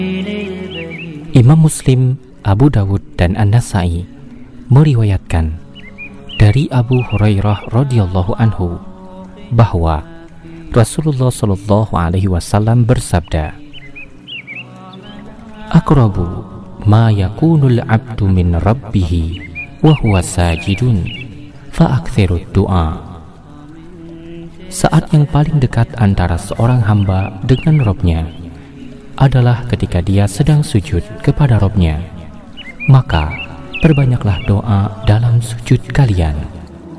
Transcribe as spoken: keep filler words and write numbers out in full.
Imam Muslim, Abu Dawud, dan An-Nasa'i meriwayatkan dari Abu Hurairah radhiyallahu anhu bahwa Rasulullah shallallahu alaihi wasallam bersabda, "Aqrabu ma yakunul abdu min rabbih wa huwa sajidun fa'aktsirud du'a." Saat yang paling dekat antara seorang hamba dengan Rabb-Nya adalah ketika dia sedang sujud kepada Rabb-Nya. Maka perbanyaklah doa dalam sujud kalian.